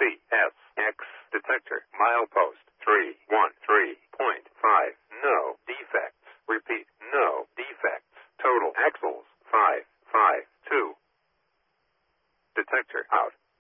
CSX detector. Milepost 313.5. No defects. Repeat, no defects. Total axles 552. Detector out.